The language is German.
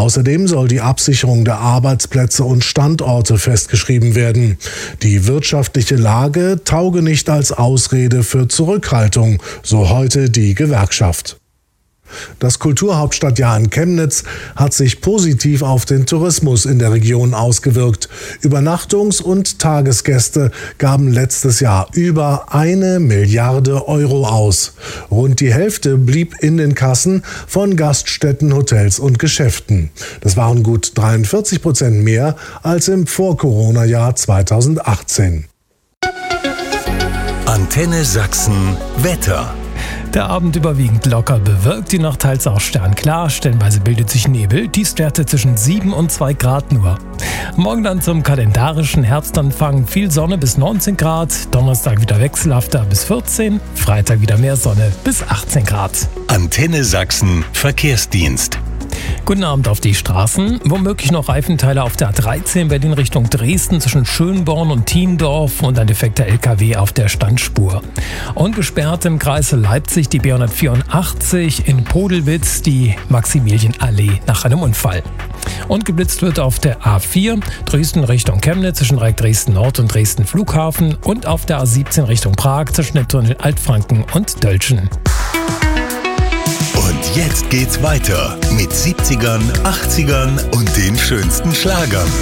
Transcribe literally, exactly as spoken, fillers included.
Außerdem soll die Absicherung der Arbeitsplätze und Standorte festgeschrieben werden. Die wirtschaftliche Lage tauge nicht als Ausrede für Zurückhaltung, so heute die Gewerkschaft. Das Kulturhauptstadtjahr in Chemnitz hat sich positiv auf den Tourismus in der Region ausgewirkt. Übernachtungs- und Tagesgäste gaben letztes Jahr über eine Milliarde Euro aus. Rund die Hälfte blieb in den Kassen von Gaststätten, Hotels und Geschäften. Das waren gut dreiundvierzig Prozent mehr als im Vor-Corona-Jahr zweitausendachtzehn. Antenne Sachsen Wetter. Der Abend überwiegend locker bewölkt, die Nacht teils auch sternklar, stellenweise bildet sich Nebel, Tiefstwerte zwischen sieben und zwei Grad nur. Morgen dann zum kalendarischen Herbstanfang, viel Sonne bis neunzehn Grad, Donnerstag wieder wechselhafter bis vierzehn, Freitag wieder mehr Sonne bis achtzehn Grad. Antenne Sachsen Verkehrsdienst. Guten Abend auf die Straßen. Womöglich noch Reifenteile auf der A dreizehn Berlin Richtung Dresden zwischen Schönborn und Thiendorf und ein defekter L K W auf der Standspur. Und gesperrt im Kreis Leipzig die B hundertvierundachtzig in Podelwitz die Maximilienallee nach einem Unfall. Und geblitzt wird auf der A vier Dresden Richtung Chemnitz zwischen Dreieck Dresden Nord und Dresden Flughafen und auf der A siebzehn Richtung Prag zwischen dem Tunnel Altfranken und Dölschen. Und jetzt geht's weiter mit siebzigern, achtzigern und den schönsten Schlagern.